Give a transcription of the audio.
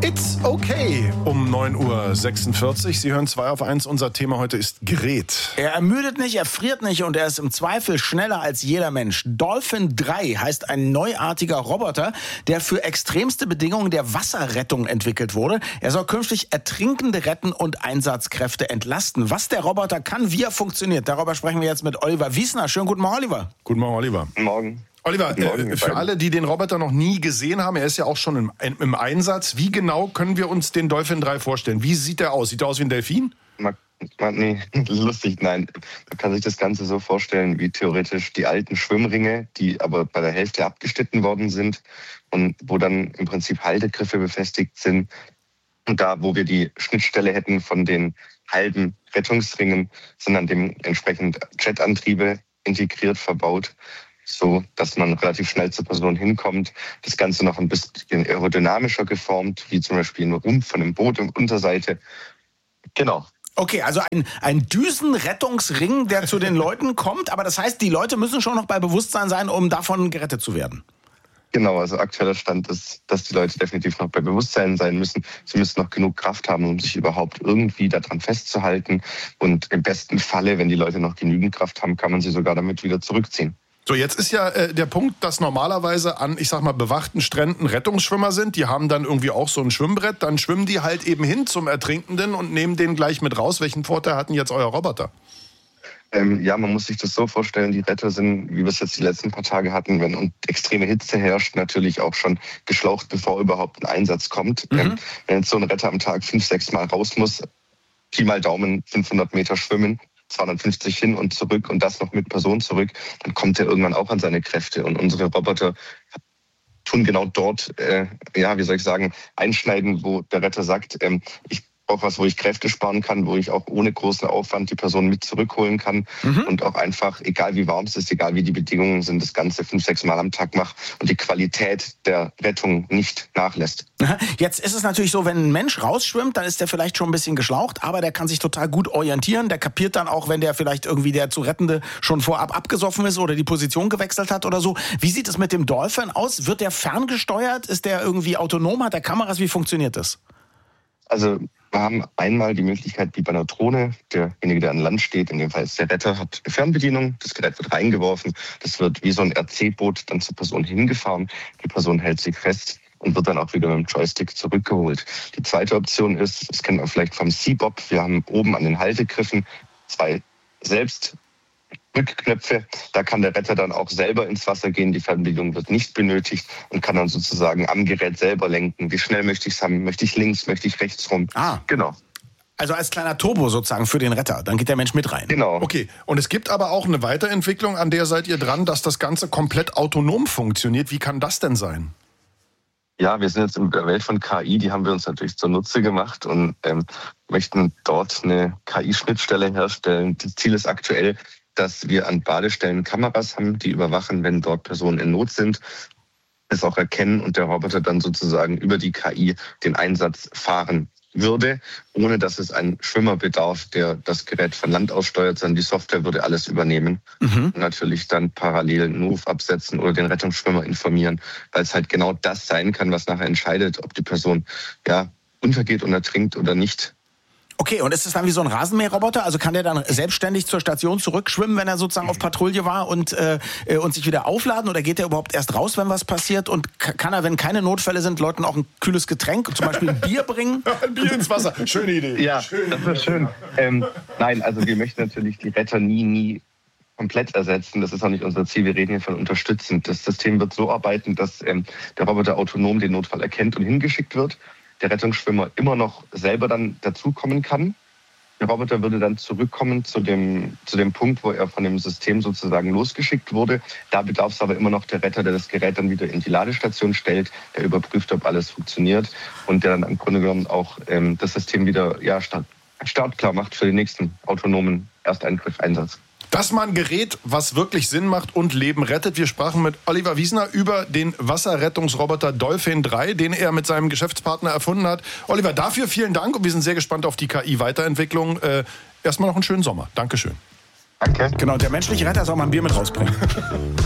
It's okay um 9:46 Uhr. Sie hören 2 auf 1. Unser Thema heute ist Gerät. Er ermüdet nicht, er friert nicht und er ist im Zweifel schneller als jeder Mensch. Dolphin 3 heißt ein neuartiger Roboter, der für extremste Bedingungen der Wasserrettung entwickelt wurde. Er soll künftig Ertrinkende retten und Einsatzkräfte entlasten. Was der Roboter kann, wie er funktioniert, darüber sprechen wir jetzt mit Oliver Wiesner. Schönen guten Morgen, Oliver. Guten Morgen, Oliver. Guten Morgen. Oliver, für alle, die den Roboter noch nie gesehen haben, er ist ja auch schon im Einsatz. Wie genau können wir uns den Dolphin 3 vorstellen? Wie sieht er aus? Sieht er aus wie ein Delfin? Nee, lustig, nein. Man kann sich das Ganze so vorstellen, wie theoretisch die alten Schwimmringe, die aber bei der Hälfte abgeschnitten worden sind und wo dann im Prinzip Haltegriffe befestigt sind. Und da, wo wir die Schnittstelle hätten von den halben Rettungsringen, sind dann dementsprechend Jetantriebe integriert, verbaut, so dass man relativ schnell zur Person hinkommt. Das Ganze noch ein bisschen aerodynamischer geformt, wie zum Beispiel ein Rumpf von einem Boot und Unterseite. Genau. Okay, also ein Düsenrettungsring, der zu den Leuten kommt, aber das heißt, die Leute müssen schon noch bei Bewusstsein sein, um davon gerettet zu werden. Genau, also aktueller Stand ist, dass die Leute definitiv noch bei Bewusstsein sein müssen. Sie müssen noch genug Kraft haben, um sich überhaupt irgendwie daran festzuhalten. Und im besten Falle, wenn die Leute noch genügend Kraft haben, kann man sie sogar damit wieder zurückziehen. So, jetzt ist ja der Punkt, dass normalerweise an, ich sag mal, bewachten Stränden Rettungsschwimmer sind. Die haben dann irgendwie auch so ein Schwimmbrett. Dann schwimmen die halt eben hin zum Ertrinkenden und nehmen den gleich mit raus. Welchen Vorteil hat denn jetzt euer Roboter? Ja, man muss sich das so vorstellen, die Retter sind, wie wir es jetzt die letzten paar Tage hatten, wenn extreme Hitze herrscht, natürlich auch schon geschlaucht, bevor überhaupt ein Einsatz kommt. Wenn jetzt so ein Retter am Tag 5-6 Mal raus muss, Pi mal Daumen 500 Meter schwimmen, 250 hin und zurück und das noch mit Person zurück, dann kommt er irgendwann auch an seine Kräfte. Und unsere Roboter tun genau dort, einschneiden, wo der Retter sagt, ich brauche was, wo ich Kräfte sparen kann, wo ich auch ohne großen Aufwand die Person mit zurückholen kann und auch einfach, egal wie warm es ist, egal wie die Bedingungen sind, das Ganze 5-6 Mal am Tag mache und die Qualität der Rettung nicht nachlässt. Jetzt ist es natürlich so, wenn ein Mensch rausschwimmt, dann ist der vielleicht schon ein bisschen geschlaucht, aber der kann sich total gut orientieren. Der kapiert dann auch, wenn der vielleicht irgendwie der zu Rettende schon vorab abgesoffen ist oder die Position gewechselt hat oder so. Wie sieht es mit dem Dolphin aus? Wird der ferngesteuert? Ist der irgendwie autonom? Hat der Kameras? Wie funktioniert das? Also wir haben einmal die Möglichkeit, wie bei einer Drohne, derjenige, der an Land steht, in dem Fall ist der Retter, hat eine Fernbedienung, das Gerät wird reingeworfen, das wird wie so ein RC-Boot dann zur Person hingefahren, die Person hält sich fest und wird dann auch wieder mit dem Joystick zurückgeholt. Die zweite Option ist, das kennt man vielleicht vom Seabob, wir haben oben an den Haltegriffen 2 Rückknöpfe, da kann der Retter dann auch selber ins Wasser gehen, die Fernbedienung wird nicht benötigt und kann dann sozusagen am Gerät selber lenken. Wie schnell möchte ich es haben? Möchte ich links, möchte ich rechts rum? Genau. Also als kleiner Turbo sozusagen für den Retter, dann geht der Mensch mit rein. Genau. Okay, und es gibt aber auch eine Weiterentwicklung, an der seid ihr dran, dass das Ganze komplett autonom funktioniert. Wie kann das denn sein? Ja, wir sind jetzt in der Welt von KI, die haben wir uns natürlich zunutze gemacht und möchten dort eine KI-Schnittstelle herstellen. Das Ziel ist aktuell, dass wir an Badestellen Kameras haben, die überwachen, wenn dort Personen in Not sind, es auch erkennen und der Roboter dann sozusagen über die KI den Einsatz fahren würde, ohne dass es einen Schwimmer bedarf, der das Gerät von Land aus steuert, sondern die Software würde alles übernehmen und natürlich dann parallel einen Ruf absetzen oder den Rettungsschwimmer informieren, weil es halt genau das sein kann, was nachher entscheidet, ob die Person untergeht und ertrinkt oder nicht. Okay, und ist es dann wie so ein Rasenmäherroboter? Also kann der dann selbstständig zur Station zurückschwimmen, wenn er sozusagen auf Patrouille war und sich wieder aufladen? Oder geht der überhaupt erst raus, wenn was passiert? Und kann er, wenn keine Notfälle sind, Leuten auch ein kühles Getränk, zum Beispiel ein Bier bringen? Ein Bier ins Wasser, schöne Idee. Ja, das ist schön. Nein, also wir möchten natürlich die Retter nie komplett ersetzen. Das ist auch nicht unser Ziel. Wir reden hier von unterstützend. Das System wird so arbeiten, dass der Roboter autonom den Notfall erkennt und hingeschickt wird. Der Rettungsschwimmer immer noch selber dann dazukommen kann. Der Roboter würde dann zurückkommen zu dem Punkt, wo er von dem System sozusagen losgeschickt wurde. Da bedarf es aber immer noch der Retter, der das Gerät dann wieder in die Ladestation stellt, der überprüft, ob alles funktioniert und der dann im Grunde genommen auch das System wieder startklar macht für den nächsten autonomen Ersteingriff-Einsatz. Das mal ein Gerät, was wirklich Sinn macht und Leben rettet. Wir sprachen mit Oliver Wiesner über den Wasserrettungsroboter Dolphin 3, den er mit seinem Geschäftspartner erfunden hat. Oliver, dafür vielen Dank und wir sind sehr gespannt auf die KI-Weiterentwicklung. Erstmal noch einen schönen Sommer. Dankeschön. Danke. Genau, der menschliche Retter soll mal ein Bier mit rausbringen.